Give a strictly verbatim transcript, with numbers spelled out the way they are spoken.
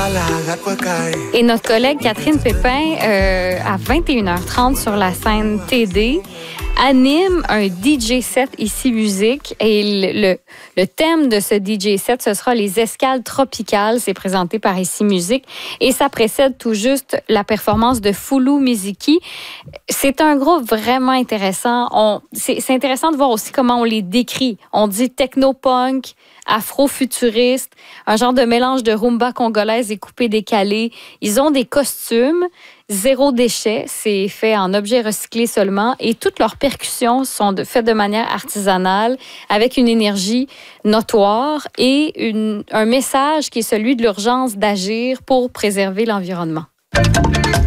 Et notre collègue Catherine Pépin, euh, à vingt et une heures trente sur la scène T D, anime un D J set ici musique. Et le, le, le thème de ce D J set, ce sera les escales tropicales. C'est présenté par Ici Musique. Et ça précède tout juste la performance de Fulu Miziki. C'est un groupe vraiment intéressant. On, c'est, c'est intéressant de voir aussi comment on les décrit. On dit techno-punk, afro-futuriste, un genre de mélange de rumba congolaise et coupé-décalé. Ils ont des costumes, zéro déchet, c'est fait en objets recyclés seulement et toutes leurs percussions sont de, faites de manière artisanale avec une énergie notoire et une, un message qui est celui de l'urgence d'agir pour préserver l'environnement.